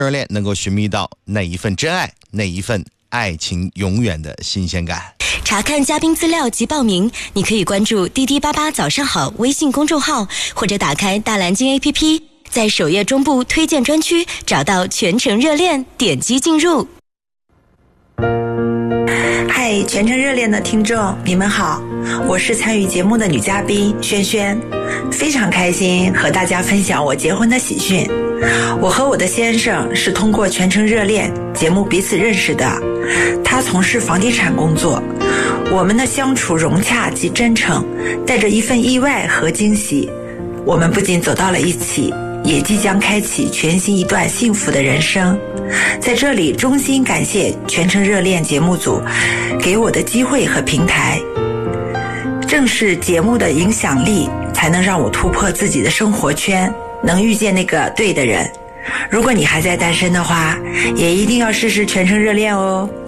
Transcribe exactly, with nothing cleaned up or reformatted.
热恋能够寻觅到那一份真爱，那一份爱情永远的新鲜感。 查看嘉宾资料及报名，你可以关注滴滴八八早上好微信公众号，或者打开大蓝鲸 A P P， 在首页中部推荐专区找到全程热恋，点击进入。 嗨，全程热恋的听众，你们好，我是参与节目的女嘉宾萱萱，非常开心和大家分享我结婚的喜讯。我和我的先生是通过全程热恋节目彼此认识的，他从事房地产工作，我们的相处融洽及真诚，带着一份意外和惊喜。我们不仅走到了一起，也即将开启全新一段幸福的人生。在这里衷心感谢全程热恋节目组给我的机会和平台，正是节目的影响力才能让我突破自己的生活圈，能遇见那个对的人。如果你还在单身的话，也一定要试试全程热恋哦。